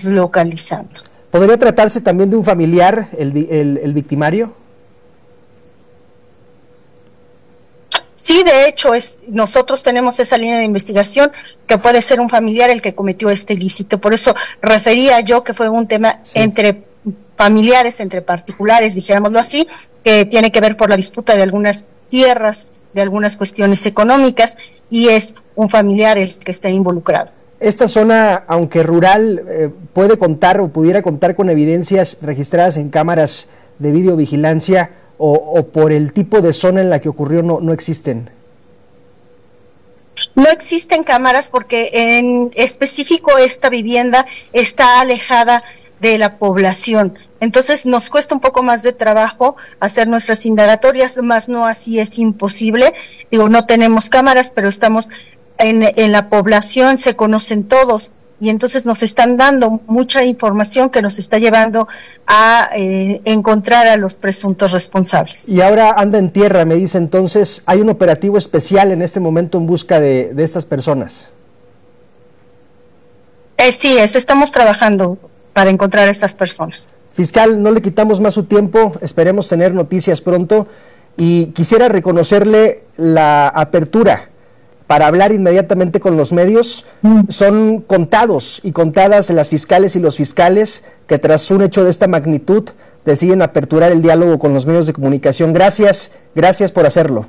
estamos localizando. ¿Podría tratarse también de un familiar, el victimario? Sí, de hecho, nosotros tenemos esa línea de investigación que puede ser un familiar el que cometió este ilícito. Por eso refería yo que fue un tema entre familiares, entre particulares, dijéramoslo así, que tiene que ver por la disputa de algunas tierras, de algunas cuestiones económicas, y es un familiar el que está involucrado. Esta zona, aunque rural, puede contar o pudiera contar con evidencias registradas en cámaras de videovigilancia, o por el tipo de zona en la que ocurrió no existen. No existen cámaras porque en específico esta vivienda está alejada de la población. Entonces nos cuesta un poco más de trabajo hacer nuestras indagatorias, más no así es imposible. Digo, no tenemos cámaras, pero estamos en la población, se conocen todos, y entonces nos están dando mucha información que nos está llevando a encontrar a los presuntos responsables. Y ahora anda en tierra, me dice. Entonces, ¿hay un operativo especial en este momento en busca de estas personas? Sí, estamos trabajando para encontrar a estas personas. Fiscal, no le quitamos más su tiempo, esperemos tener noticias pronto, y quisiera reconocerle la apertura para hablar inmediatamente con los medios. Son contados y contadas las fiscales y los fiscales que tras un hecho de esta magnitud deciden aperturar el diálogo con los medios de comunicación. Gracias por hacerlo.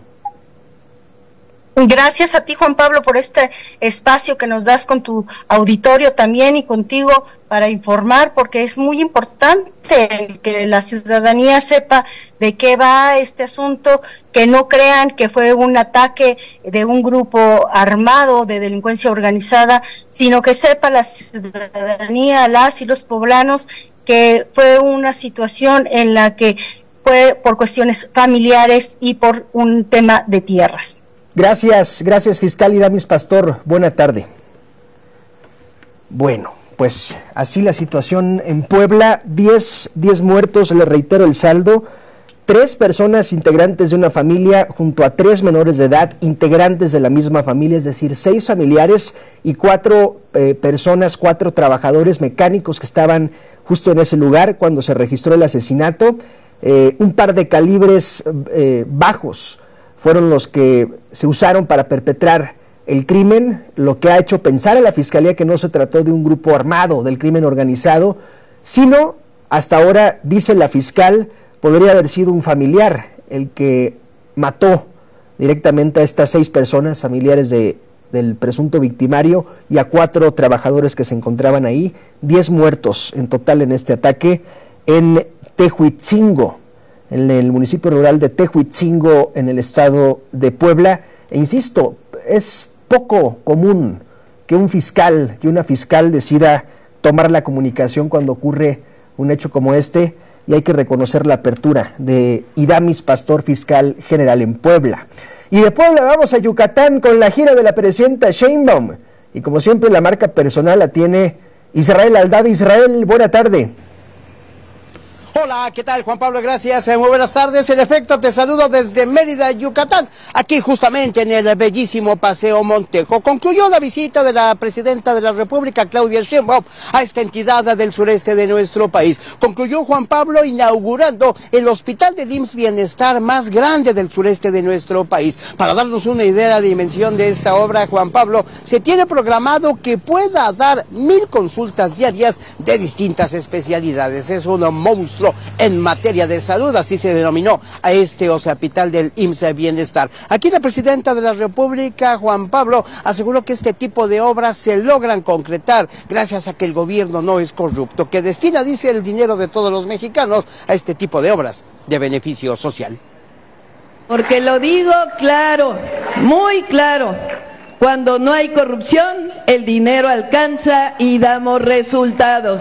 Gracias a ti, Juan Pablo, por este espacio que nos das con tu auditorio también y contigo para informar, porque es muy importante que la ciudadanía sepa de qué va este asunto, que no crean que fue un ataque de un grupo armado de delincuencia organizada, sino que sepa la ciudadanía, las y los poblanos, que fue una situación en la que fue por cuestiones familiares y por un tema de tierras. Gracias, fiscal Idamis Pastor. Buena tarde. Bueno, pues así la situación en Puebla. 10 muertos, le reitero el saldo. 3 personas integrantes de una familia junto a 3 menores de edad integrantes de la misma familia, es decir, 6 familiares y 4 personas, 4 trabajadores mecánicos que estaban justo en ese lugar cuando se registró el asesinato. Un par de calibres bajos fueron los que se usaron para perpetrar el crimen, lo que ha hecho pensar a la Fiscalía que no se trató de un grupo armado del crimen organizado, sino, hasta ahora, dice la fiscal, podría haber sido un familiar el que mató directamente a estas 6 personas, familiares del presunto victimario, y a 4 trabajadores que se encontraban ahí. 10 muertos en total en este ataque en Tehuitzingo, en el municipio rural de Tehuitzingo, en el estado de Puebla. E insisto, es poco común que una fiscal decida tomar la comunicación cuando ocurre un hecho como este, y hay que reconocer la apertura de Idamis Pastor, fiscal general en Puebla. Y de Puebla vamos a Yucatán con la gira de la presidenta Sheinbaum, y como siempre la marca personal la tiene Israel Aldave. Israel, buena tarde. Hola, ¿qué tal, Juan Pablo? Gracias, muy buenas tardes. En efecto, te saludo desde Mérida, Yucatán, aquí justamente en el bellísimo Paseo Montejo. Concluyó la visita de la presidenta de la República, Claudia Sheinbaum, a esta entidad del sureste de nuestro país. Concluyó, Juan Pablo, inaugurando el hospital del IMSS Bienestar más grande del sureste de nuestro país. Para darnos una idea de la dimensión de esta obra, Juan Pablo, se tiene programado que pueda dar 1000 consultas diarias de distintas especialidades. Es un monstruo en materia de salud, así se denominó a este hospital del IMSS Bienestar. Aquí la presidenta de la República, Juan Pablo, aseguró que este tipo de obras se logran concretar gracias a que el gobierno no es corrupto, que destina, dice, el dinero de todos los mexicanos a este tipo de obras de beneficio social. Porque lo digo claro, muy claro, cuando no hay corrupción, el dinero alcanza y damos resultados.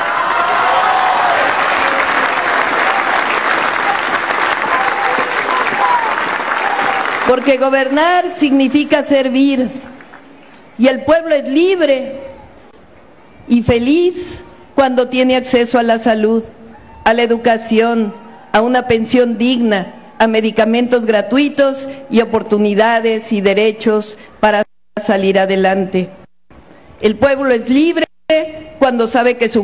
Porque gobernar significa servir, y el pueblo es libre y feliz cuando tiene acceso a la salud, a la educación, a una pensión digna, a medicamentos gratuitos y oportunidades y derechos para salir adelante. El pueblo es libre cuando sabe que su